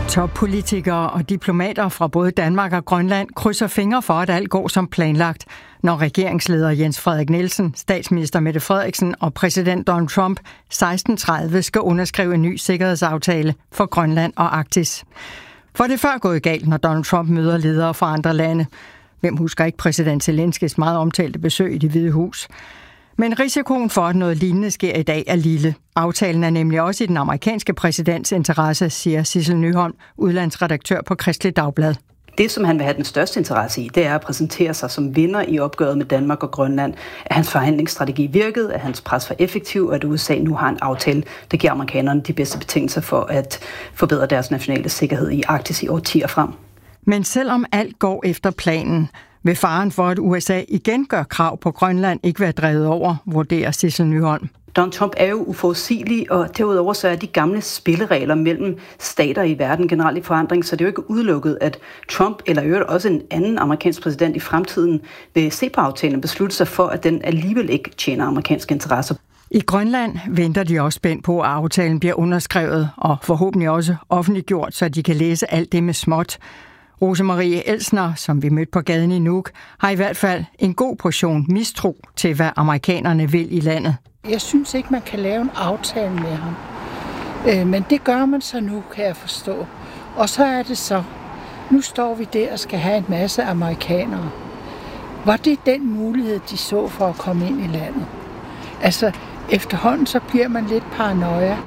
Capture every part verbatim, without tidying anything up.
Toppolitikere og diplomater fra både Danmark og Grønland krydser fingre for, at alt går som planlagt, når regeringsleder Jens Frederik Nielsen, statsminister Mette Frederiksen og præsident Donald Trump seksten tredive skal underskrive en ny sikkerhedsaftale for Grønland og Arktis. For det er før gået galt, når Donald Trump møder ledere fra andre lande. Hvem husker ikke præsident Zelenskis meget omtalte besøg i Det Hvide Hus? Men risikoen for, at noget lignende sker i dag, er lille. Aftalen er nemlig også i den amerikanske præsidents interesse, siger Sissel Nyholm, udlandsredaktør på Kristeligt Dagblad. Det, som han vil have den største interesse i, det er at præsentere sig som vinder i opgøret med Danmark og Grønland. At hans forhandlingsstrategi virkede, at hans pres var effektiv, og at U S A nu har en aftale, der giver amerikanerne de bedste betingelser for at forbedre deres nationale sikkerhed i Arktis i årtier frem. Men selvom alt går efter planen, vil faren for, at U S A igen gør krav på Grønland, ikke være drevet over, vurderer Sissel Nyholm. Donald Trump er jo uforudsigelig, og derudover så er de gamle spilleregler mellem stater i verden generelt i forandring, så det er jo ikke udelukket, at Trump eller i øvrigt også en anden amerikansk præsident i fremtiden vil se på aftalen og beslutte sig for, at den alligevel ikke tjener amerikanske interesser. I Grønland venter de også spændt på, at aftalen bliver underskrevet og forhåbentlig også offentliggjort, så de kan læse alt det med småt. Rosemarie Elsner, som vi mødte på gaden i Nuuk, har i hvert fald en god portion mistro til, hvad amerikanerne vil i landet. Jeg synes ikke, man kan lave en aftale med ham. Øh, men det gør man så nu, kan jeg forstå. Og så er det så, nu står vi der og skal have en masse amerikanere. Var det den mulighed, de så for at komme ind i landet? Altså, efterhånden så bliver man lidt paranoia.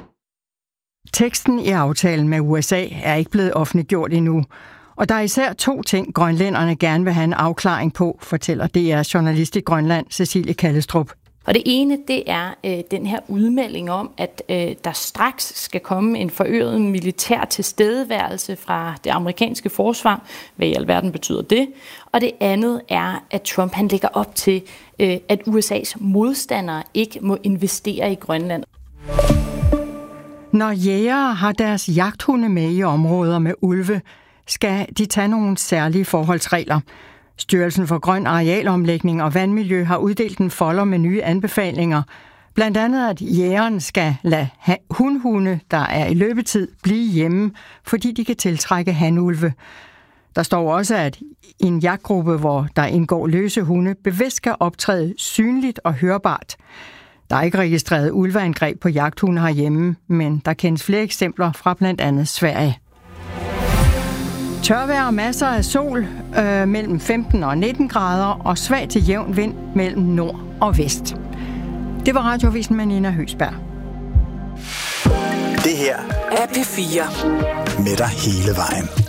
Teksten i aftalen med U S A er ikke blevet offentliggjort endnu. Og der er især to ting, grønlænderne gerne vil have en afklaring på, fortæller D R's journalist i Grønland, Cecilie Kallestrup. Og det ene, det er øh, den her udmelding om, at øh, der straks skal komme en forøget militær tilstedeværelse fra det amerikanske forsvar. Hvad i alverden betyder det? Og det andet er, at Trump han lægger op til, øh, at U S A's modstandere ikke må investere i Grønland. Når jægere har deres jagthunde med i områder med ulve, skal de tage nogle særlige forholdsregler. Styrelsen for Grøn Arealomlægning og Vandmiljø har uddelt en folder med nye anbefalinger. Blandt andet, at jægeren skal lade hunhunde, der er i løbetid, blive hjemme, fordi de kan tiltrække hanulve. Der står også, at en jagtgruppe, hvor der indgår løse hunde, bevidst skal optræde synligt og hørbart. Der er ikke registreret ulveangreb på jagthunde herhjemme, men der kendes flere eksempler fra blandt andet Sverige. Tørvejr og masser af sol øh, mellem femten og nitten grader og svag til jævn vind mellem nord og vest. Det var Radioavisen med Nina Høsberg. Det her er P fire. Med dig hele vejen.